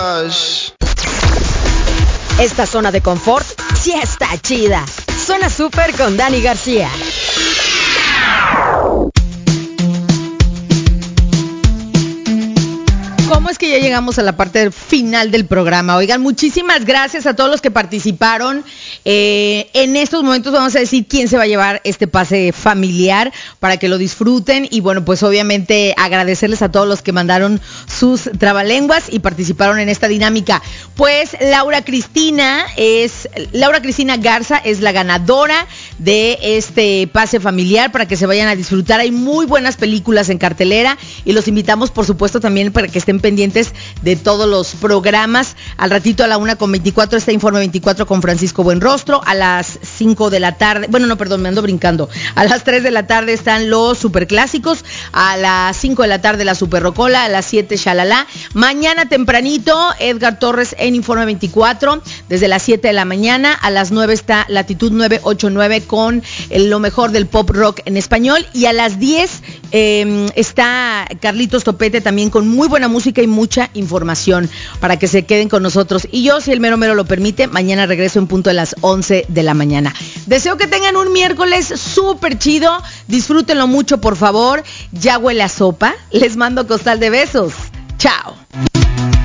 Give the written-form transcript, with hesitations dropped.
Esta zona de confort sí está chida. Zona Super con Dani García. ¿Cómo es que ya llegamos a la parte final del programa? Oigan, muchísimas gracias a todos los que participaron. En estos momentos vamos a decir quién se va a llevar este pase familiar para que lo disfruten. Y bueno, pues obviamente agradecerles a todos los que mandaron sus trabalenguas y participaron en esta dinámica. Pues Laura Cristina Garza es la ganadora de este pase familiar para que se vayan a disfrutar. Hay muy buenas películas en cartelera y los invitamos, por supuesto, también para que estén pendientes de todos los programas. Al ratito a la 1:24 está Informe 24 con Francisco Buenrostro. A las 5 de la tarde, me ando brincando. A las 3 de la tarde están los superclásicos. A las 5 de la tarde la Superrocola. A las 7 Shalala. Mañana tempranito Edgar Torres en Informe 24 desde las 7 de la mañana. A las 9 está Latitud 989 con lo mejor del pop rock en español. Y a las 10 está Carlitos Topete también con muy buena música y mucha información para que se queden con nosotros. Y yo, si el mero lo permite, mañana regreso en punto de las 11 de la mañana. Deseo que tengan un miércoles súper chido. Disfrútenlo mucho, por favor. Ya huele a sopa. Les mando costal de besos.